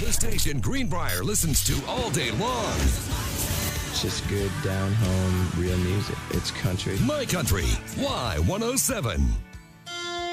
The station Greenbrier listens to all day long. It's just good, down-home, real music. It's country. My Country, Y107.